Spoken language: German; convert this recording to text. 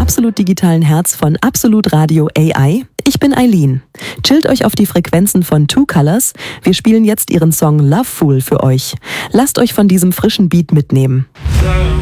absolut digitalen Herz von Absolut Radio AI. Ich bin Eileen. Chillt euch auf die Frequenzen von Two Colors. Wir spielen jetzt ihren Song Love Fool für euch. Lasst euch von diesem frischen Beat mitnehmen.